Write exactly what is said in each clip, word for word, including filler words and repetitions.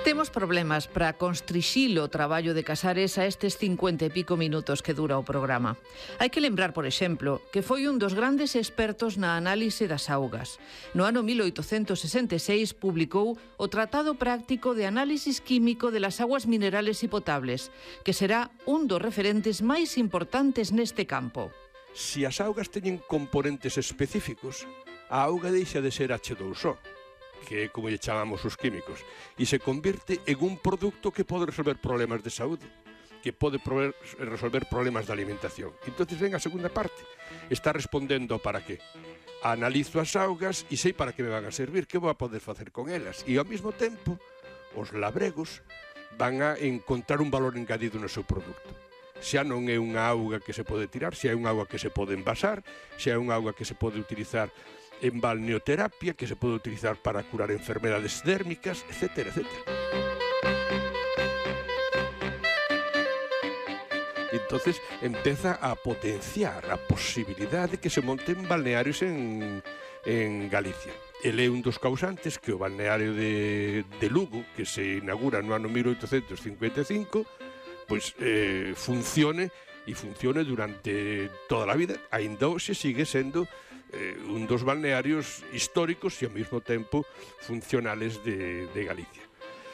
Temos problemas para constrixir o traballo de Casares a estes cincuenta e pico minutos que dura o programa. Hai que lembrar, por exemplo, que foi un dos grandes expertos na análise das augas. No ano mil oitocentos sesenta e seis publicou o Tratado Práctico de Análisis Químico de las Aguas Minerales y Potables, que será un dos referentes máis importantes neste campo. Se as augas teñen componentes específicos, a auga deixa de ser hache dous o, que é como lle chamamos os químicos, e se convirte en un produto que pode resolver problemas de saúde, que pode resolver problemas de alimentación. Entón, ven a segunda parte. Está respondendo para qué. Analizo as augas e sei para que me van a servir, que vou a poder facer con elas. E ao mesmo tempo, os labregos van a encontrar un valor engadido no seu produto. Xa non é unha auga que se pode tirar, xa é unha auga que se pode envasar, xa é unha auga que se pode utilizar en balneoterapia, que se pode utilizar para curar enfermedades dérmicas, etcétera, etcétera. Entonces empeza a potenciar a posibilidade de que se monten balnearios en, en Galicia. Ele é un dos causantes que o balneario de, de Lugo, que se inaugura no ano mil oitocentos cincuenta e cinco, pois eh, funcione e funcione durante toda a vida. Ainda hoxe sigue sendo eh, un dos balnearios históricos e ao mesmo tempo funcionales de, de Galicia.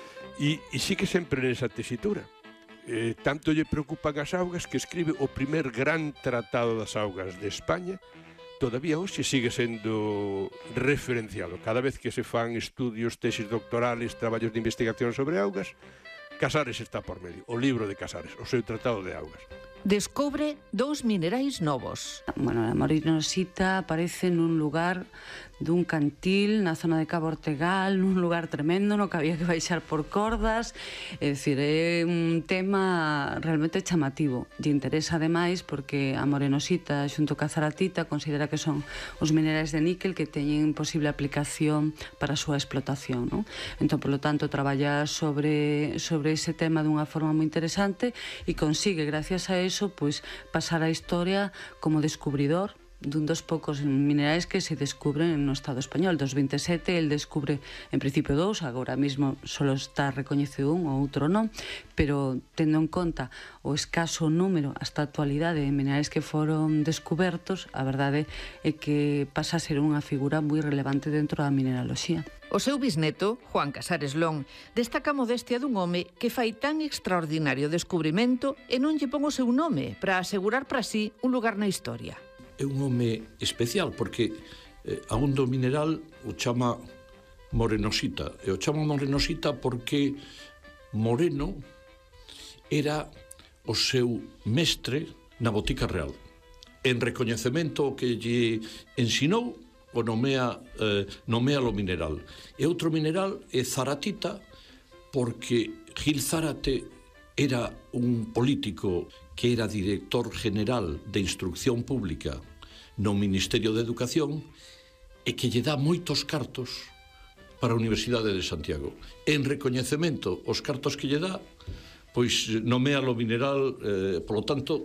E, e sigue sempre nesa tesitura. Eh, tanto lle preocupan as augas que escribe o primer gran tratado das augas de España. Todavía hoxe sigue sendo referenciado. Cada vez que se fan estudios, tesis doctorales, traballos de investigación sobre augas, Casares está por medio, o libro de Casares, o seu tratado de augas. Descubre dous minerais novos. Bueno, a morenosita aparece nun lugar dun cantil na zona de Cabo Ortegal, nun lugar tremendo, no que había que baixar por cordas. É dicir, é un tema realmente chamativo. Lle interesa ademais porque a morenosita xunto ca zaratita considera que son os minerais de níquel que teñen posible aplicación para a súa explotación, non? Entón, polo tanto, traballa sobre, sobre ese tema dunha forma moi interesante e consigue, gracias a eso, pois, pasar a historia como descubridor dun dos poucos minerais que se descubren no Estado español. Dos vinte e sete, el descubre en principio dous, agora mesmo só está recoñecido un, ou outro non, pero tendo en conta o escaso número hasta a actualidade de minerais que foron descubertos, a verdade é que pasa a ser unha figura moi relevante dentro da mineraloxía. O seu bisneto, Juan Casares Lón, destaca a modestia dun home que fai tan extraordinario descubrimento e non lle pon o seu nome para asegurar para sí un lugar na historia. É un home especial porque eh, a un do mineral o chama morenosita, e o chama morenosita porque Moreno era o seu mestre na botica real. En recoñecemento que lle ensinou, o nomea, eh, nomea lo mineral. E outro mineral é zaratita porque Gil Zárate era un político que era director general de Instrucción Pública no Ministerio de Educación e que lle dá moitos cartos para a Universidade de Santiago. En recoñecemento os cartos que lle dá, pois nomea lo mineral, eh, polo tanto,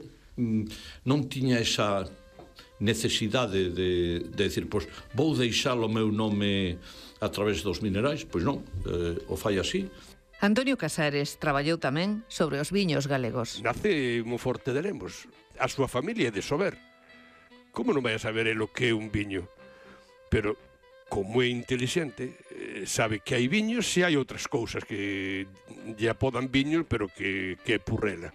non tiña esa necesidade de, de decir, pois vou deixar o meu nome a través dos minerais, pois non, eh, o fai así. Antonio Casares traballou tamén sobre os viños galegos. Nace en Monforte de Lemos. A súa familia é de Sober. Como non vai a saber el o que é un viño? Pero, como é intelixente, sabe que hai viños e hai outras cousas que lle apodan viños, pero que, que é purrela.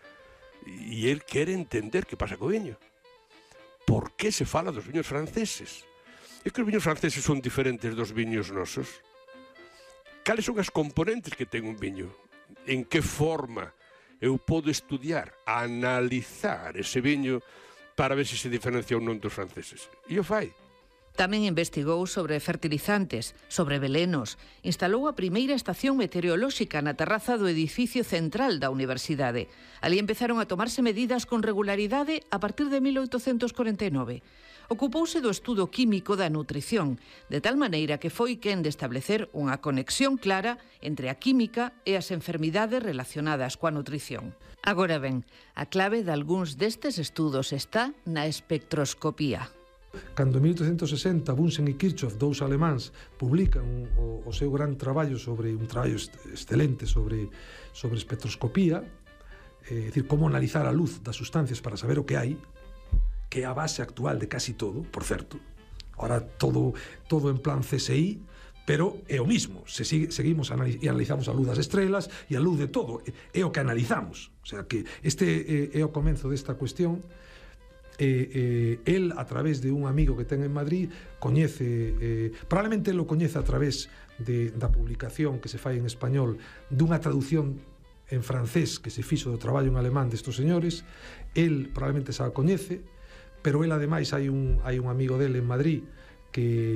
E el quere entender que pasa co viño. Por que se fala dos viños franceses? É que os viños franceses son diferentes dos viños nosos. Cales son as componentes que ten un viño? En que forma eu podo estudiar, analizar ese viño para ver se se diferencia ou non dos franceses? E o fai. Tamén investigou sobre fertilizantes, sobre velenos. Instalou a primeira estación meteorolóxica na terraza do edificio central da universidade. Alí empezaron a tomarse medidas con regularidade a partir de mil oitocentos corenta e nove. Ocupouse do estudo químico da nutrición, de tal maneira que foi quen de establecer unha conexión clara entre a química e as enfermidades relacionadas coa nutrición. Agora ben, a clave de algúns destes estudos está na espectroscopía. Cando en mil oitocentos sesenta Bunsen e Kirchhoff, dous alemáns, publican o, o seu gran traballo sobre un traballo excelente sobre, sobre espectroscopía, é dicir, como analizar a luz das sustancias para saber o que hai, que é a base actual de casi todo, por certo. Ahora todo, todo en plan C S I, pero é o mismo. Se sigue, seguimos e analizamos a luz das estrelas e a luz de todo. É o que analizamos. O sea que este é o comenzo desta cuestión. Eh, eh, el, a través de un amigo que ten en Madrid, coñece, eh, probablemente lo coñece a través de, da publicación que se fai en español dunha traducción en francés que se fixo do traballo en alemán destos señores. El probablemente xa a coñece, pero el ademais hai un, hai un amigo dele en Madrid que